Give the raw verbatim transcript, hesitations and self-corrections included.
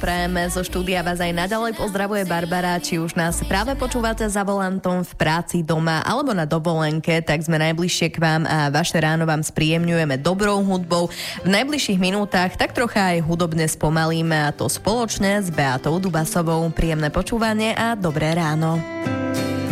prajeme. Zo štúdia vás aj naďalej pozdravuje Barbara. Či už nás práve počúvate za volantom, v práci, doma alebo na dovolenke, tak sme najbližšie k vám a vaše ráno vám spríjemňujeme dobrou hudbou. V najbližších minútach tak trocha aj hudobne spomalíme, a to spoločne s Beatou Dubasovou. Príjemné počúvanie a dobré ráno.